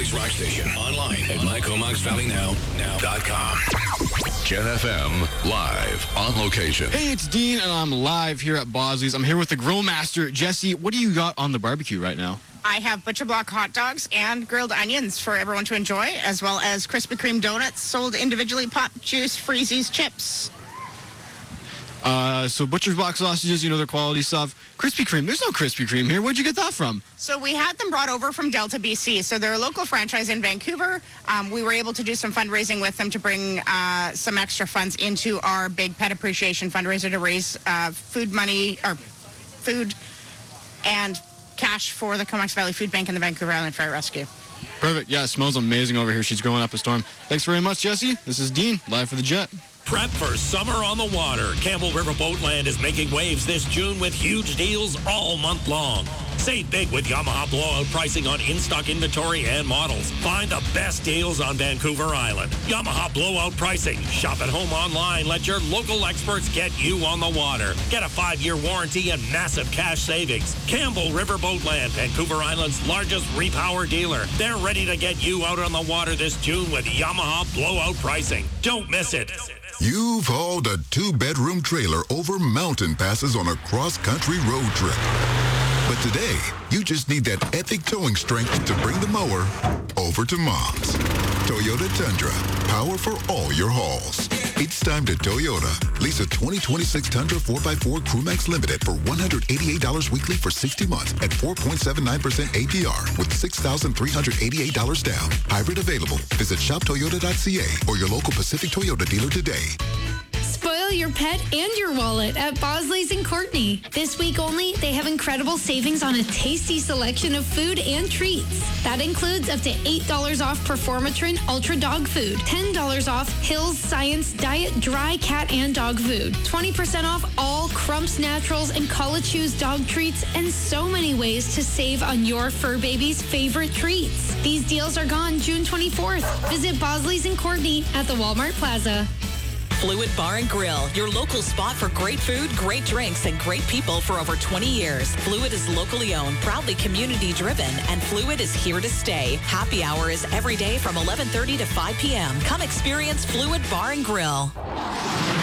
Bosley's Rock Station. Online at mycomoxvalleynow.com. Gen FM, live, on location. Hey, it's Dean, and I'm live here at Bosley's. I'm here with the grill master, Jesse. What do you got on the barbecue right now? I have Butcher Block hot dogs and grilled onions for everyone to enjoy, as well as Krispy Kreme donuts sold individually, pop juice, Freezies, chips. So Butcher's Block sausages, you know their quality stuff. Krispy Kreme, there's no Krispy Kreme here. Where'd you get that from? So we had them brought over from Delta, BC. So they're a local franchise in Vancouver. We were able to do some fundraising with them to bring some extra funds into our big pet appreciation fundraiser to raise food and cash for the Comox Valley Food Bank and the Vancouver Island Fire Rescue. Perfect. Yeah, it smells amazing over here. She's growing up a storm. Thanks very much, Jesse. This is Dean, live for the Jet. Prep for summer on the water. Campbell River Boatland is making waves this June with huge deals all month long. Save big with Yamaha blowout pricing on in-stock inventory and models. Find the best deals on Vancouver Island. Yamaha blowout pricing. Shop at home online. Let your local experts get you on the water. Get a 5-year warranty and massive cash savings. Campbell River Boatland, Vancouver Island's largest repower dealer. They're ready to get you out on the water this June with Yamaha blowout pricing. Don't miss it. You've hauled a 2-bedroom trailer over mountain passes on a cross-country road trip. But today, you just need that epic towing strength to bring the mower over to Mom's. Toyota Tundra, power for all your hauls. It's time to Toyota. Lease a 2026 Tundra 4x4 Crewmax Limited for $188 weekly for 60 months at 4.79% APR with $6,388 down. Hybrid available. Visit shoptoyota.ca or your local Pacific Toyota dealer today. Spoil your pet and your wallet at Bosley's in Courtney. This week only, they have incredible savings on a tasty selection of food and treats. That includes up to $8 off Performatrin Ultra Dog Food, $10 off Hills Science Diet Dry Cat and Dog Food, 20% off all Crumps Naturals and College Shoes dog treats, and so many ways to save on your fur baby's favorite treats. These deals are gone June 24th. Visit Bosley's in Courtney at the Walmart Plaza. Fluid Bar and Grill, your local spot for great food, great drinks, and great people for over 20 years. Fluid is locally owned, proudly community driven, and Fluid is here to stay. Happy hour is every day from 11:30 to 5 p.m. Come experience Fluid Bar and Grill.